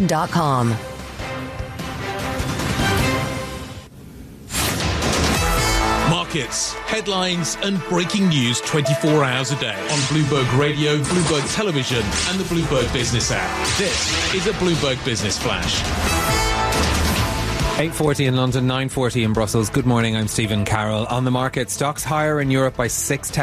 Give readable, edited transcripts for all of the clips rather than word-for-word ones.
bloomberg.com. Markets, headlines and breaking news 24 hours a day on Bloomberg Radio, Bloomberg Television and the Bloomberg Business app. This is a Bloomberg Business Flash. 8:40 in London, 9:40 in Brussels. Good morning, I'm Stephen Carroll. On the market, stocks higher in Europe by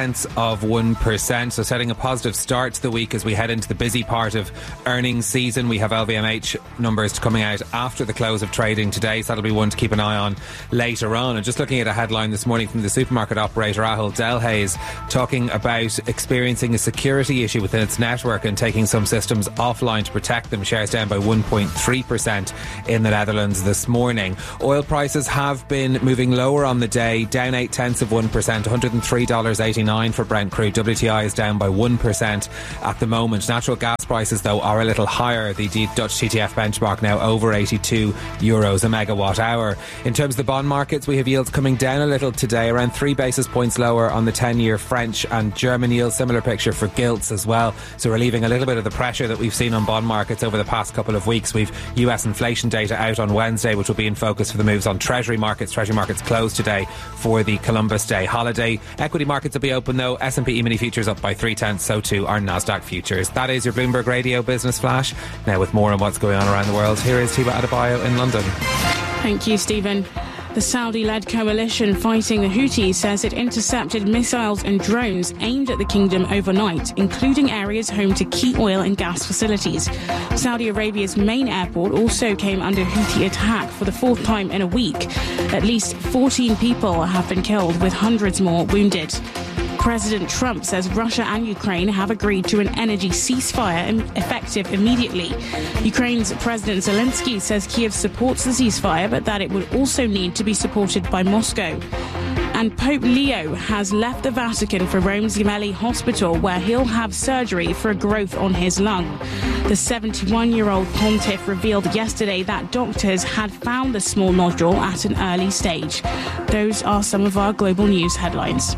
0.6%, so setting a positive start to the week as we head into the busy part of earnings season. We have LVMH numbers coming out after the close of trading today, so that'll be one to keep an eye on later on. And just looking at a headline this morning from the supermarket operator Ahold Delhaize, talking about experiencing a security issue within its network and taking some systems offline to protect them. Shares down by 1.3% in the Netherlands this morning. Oil prices have been moving lower on the day, down 0.8%, $103.89 for Brent crude. WTI is down by 1% at the moment. Natural gas prices, though, are a little higher. The Dutch TTF benchmark now over €82 a megawatt hour. In terms of the bond markets, we have yields coming down a little today, around 3 basis points lower on the 10-year French and German yields. Similar picture for gilts as well. So relieving a little bit of the pressure that we've seen on bond markets over the past couple of weeks. We've US inflation data out on Wednesday, which will be in focus for the moves on Treasury markets. Treasury markets closed today for the Columbus Day holiday. Equity markets will be open though. S&P E-mini futures up by 0.3, so too are Nasdaq futures. That is your Bloomberg Radio Business Flash. Now with more on what's going on around the world, here is Tiba Adebayo in London. Thank you, Stephen. The Saudi-led coalition fighting the Houthis says it intercepted missiles and drones aimed at the kingdom overnight, including areas home to key oil and gas facilities. Saudi Arabia's main airport also came under Houthi attack for the fourth time in a week. At least 14 people have been killed, with hundreds more wounded. President Trump says Russia and Ukraine have agreed to an energy ceasefire effective immediately. Ukraine's President Zelensky says Kiev supports the ceasefire, but that it would also need to be supported by Moscow. And Pope Leo has left the Vatican for Rome's Gemelli Hospital, where he'll have surgery for a growth on his lung. The 71-year-old pontiff revealed yesterday that doctors had found the small nodule at an early stage. Those are some of our global news headlines.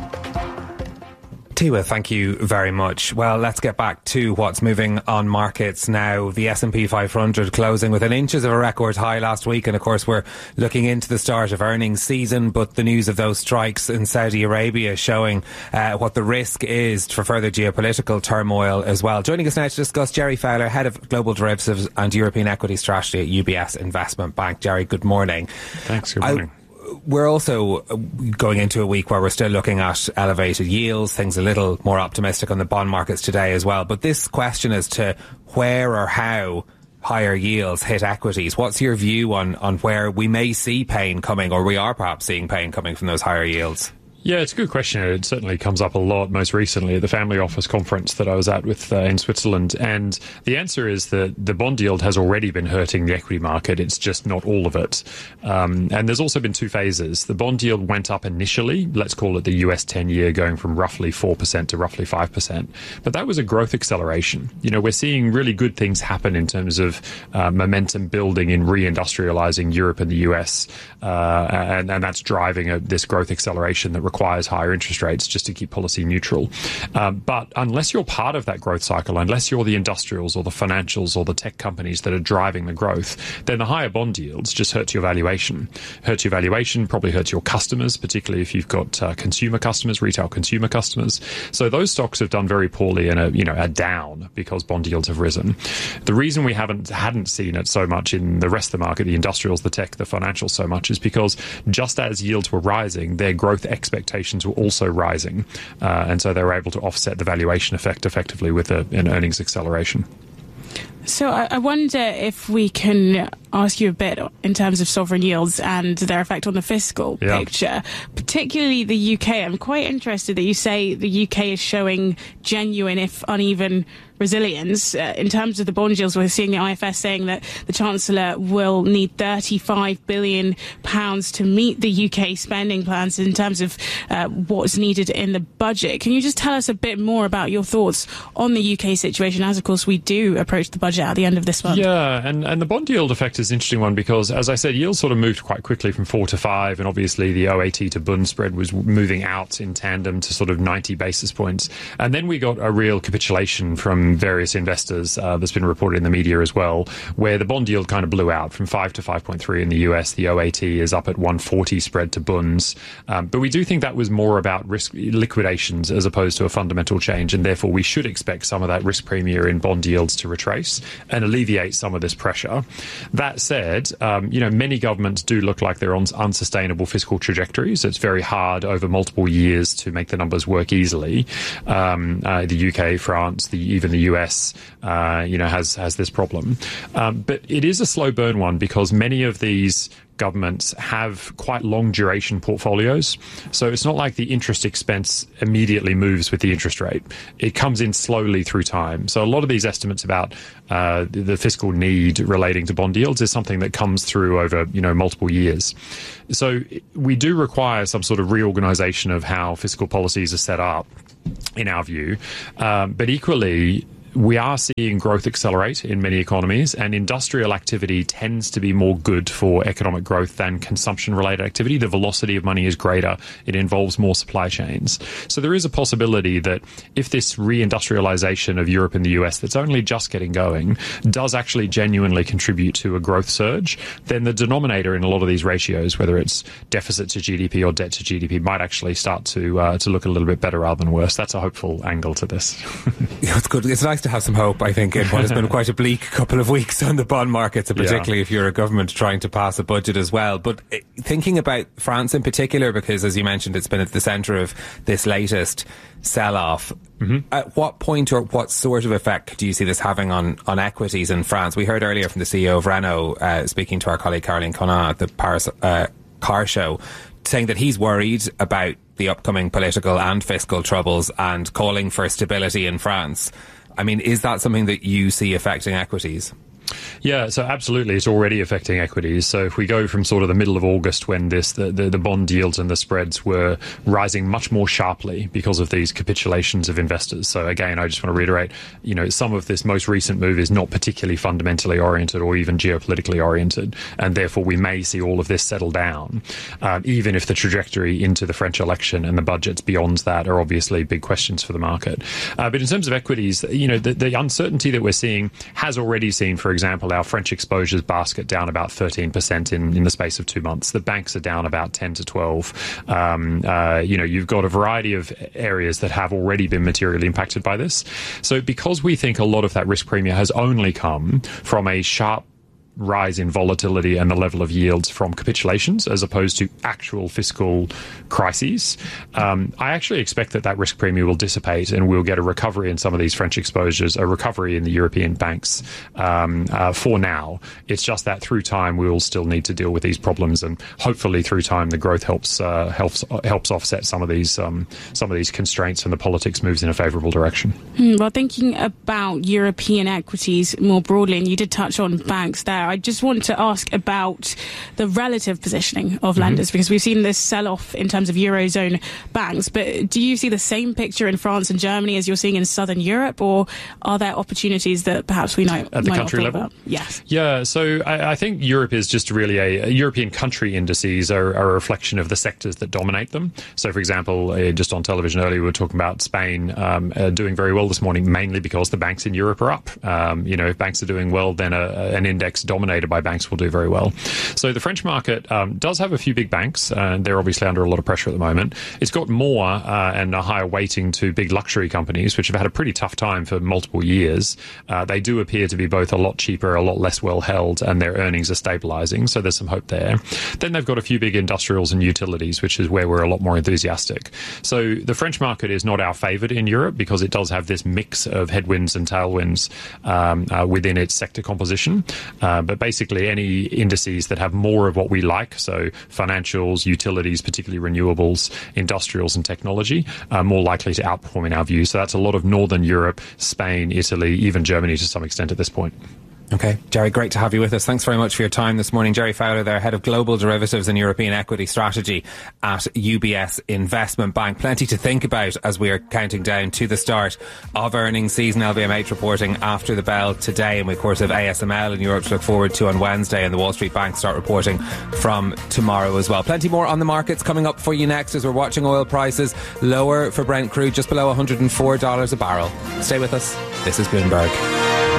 Tiwa, thank you very much. Well, let's get back to what's moving on markets now. The S&P 500 closing within inches of a record high last week, and of course we're looking into the start of earnings season, but the news of those strikes in Saudi Arabia showing what the risk is for further geopolitical turmoil as well. Joining us now to discuss, Jerry Fowler, Head of Global Derivatives and European Equity Strategy at UBS Investment Bank. Jerry, good morning. Thanks, good morning. We're also going into a week where we're still looking at elevated yields, things a little more optimistic on the bond markets today as well. But this question as to where or how higher yields hit equities, what's your view on where we may see pain coming, or we are perhaps seeing pain coming from those higher yields? Yeah, it's a good question. It certainly comes up a lot, most recently at the Family Office conference that I was at with in Switzerland. And the answer is that the bond yield has already been hurting the equity market. It's just not all of it. And there's also been two phases. The bond yield went up initially, let's call it the US 10-year, going from roughly 4% to roughly 5%. But that was a growth acceleration. You know, we're seeing really good things happen in terms of momentum building in reindustrializing Europe and the US. And that's driving this growth acceleration that requires higher interest rates just to keep policy neutral. But unless you're part of that growth cycle, unless you're the industrials or the financials or the tech companies that are driving the growth, then the higher bond yields just hurt your valuation. Hurts your valuation, probably hurts your customers, particularly if you've got consumer customers, retail consumer customers. So those stocks have done very poorly and are down because bond yields have risen. The reason we hadn't seen it so much in the rest of the market, the industrials, the tech, the financials so much, is because just as yields were rising, their growth expectations were also rising. And so they were able to offset the valuation effect effectively with an earnings acceleration. So I wonder if we can ask you a bit in terms of sovereign yields and their effect on the fiscal picture, particularly the UK. I'm quite interested that you say the UK is showing genuine, if uneven, resilience. In terms of the bond yields, we're seeing the IFS saying that the Chancellor will need £35 billion to meet the UK spending plans in terms of what's needed in the budget. Can you just tell us a bit more about your thoughts on the UK situation, as of course we do approach the budget at the end of this month? Yeah, and the bond yield effect sector is an interesting one because, as I said, yields sort of moved quite quickly from 4 to 5, and obviously the OAT to Bund spread was moving out in tandem to sort of 90 basis points. And then we got a real capitulation from various investors that's been reported in the media as well, where the bond yield kind of blew out from 5 to 5.3 in the US. The OAT is up at 140 spread to Bunds. But we do think that was more about risk liquidations as opposed to a fundamental change, and therefore we should expect some of that risk premium in bond yields to retrace and alleviate some of this pressure. That said, many governments do look like they're on unsustainable fiscal trajectories. It's very hard over multiple years to make the numbers work easily. The UK, France, even the US, has this problem. But it is a slow burn one because many of these governments have quite long duration portfolios. So it's not like the interest expense immediately moves with the interest rate. It comes in slowly through time. So a lot of these estimates about the fiscal need relating to bond yields is something that comes through over, multiple years. So we do require some sort of reorganization of how fiscal policies are set up, in our view. But equally, we are seeing growth accelerate in many economies, and industrial activity tends to be more good for economic growth than consumption-related activity. The velocity of money is greater. It involves more supply chains. So there is a possibility that if this reindustrialization of Europe and the US that's only just getting going does actually genuinely contribute to a growth surge, then the denominator in a lot of these ratios, whether it's deficit to GDP or debt to GDP, might actually start to look a little bit better rather than worse. That's a hopeful angle to this. Yeah, it's good. It's nice to have some hope, I think, in what has been quite a bleak couple of weeks on the bond markets, and particularly if you're a government trying to pass a budget as well. But thinking about France in particular, because as you mentioned, it's been at the centre of this latest sell-off. At what point or what sort of effect do you see this having on equities in France? We heard earlier from the CEO of Renault, speaking to our colleague Caroline Conan at the Paris car show, saying that he's worried about the upcoming political and fiscal troubles and calling for stability in France. I mean, is that something that you see affecting equities? Yeah, so absolutely, it's already affecting equities. So if we go from sort of the middle of August when the bond yields and the spreads were rising much more sharply because of these capitulations of investors. So again, I just want to reiterate, some of this most recent move is not particularly fundamentally oriented or even geopolitically oriented, and therefore we may see all of this settle down, even if the trajectory into the French election and the budgets beyond that are obviously big questions for the market. But in terms of equities, the uncertainty that we're seeing has already seen, for example, our French exposures basket down about 13% in the space of 2 months. The banks are down about 10 to 12. You've got a variety of areas that have already been materially impacted by this. So because we think a lot of that risk premium has only come from a sharp rise in volatility and the level of yields from capitulations as opposed to actual fiscal crises, I actually expect that risk premium will dissipate and we'll get a recovery in some of these French exposures, a recovery in the European banks for now. It's just that through time we will still need to deal with these problems, and hopefully through time the growth helps offset some of these constraints and the politics moves in a favourable direction. Well, thinking about European equities more broadly, and you did touch on banks there, I just want to ask about the relative positioning of lenders, because we've seen this sell-off in terms of Eurozone banks, but do you see the same picture in France and Germany as you're seeing in Southern Europe, or are there opportunities that perhaps we might at the country level? About? Yes. Yeah, so I think Europe is just really a European country indices are a reflection of the sectors that dominate them. So, for example, just on television earlier, we were talking about Spain doing very well this morning, mainly because the banks in Europe are up. If banks are doing well, then an index dominated by banks will do very well. So the French market does have a few big banks, and they're obviously under a lot of pressure at the moment. It's got more and a higher weighting to big luxury companies, which have had a pretty tough time for multiple years. They do appear to be both a lot cheaper, a lot less well held, and their earnings are stabilizing, so there's some hope there. Then they've got a few big industrials and utilities, which is where we're a lot more enthusiastic. So the French market is not our favourite in Europe because it does have this mix of headwinds and tailwinds within its sector composition. But basically any indices that have more of what we like, so financials, utilities, particularly renewables, industrials and technology, are more likely to outperform in our view. So that's a lot of Northern Europe, Spain, Italy, even Germany to some extent at this point. Okay, Jerry, great to have you with us. Thanks very much for your time this morning. Jerry Fowler there, Head of Global Derivatives and European Equity Strategy at UBS Investment Bank. Plenty to think about as we are counting down to the start of earnings season. LVMH reporting after the bell today, and we of course have ASML in Europe to look forward to on Wednesday, and the Wall Street Bank start reporting from tomorrow as well. Plenty more on the markets coming up for you next as we're watching oil prices lower for Brent crude, just below $104 a barrel. Stay with us. This is Bloomberg.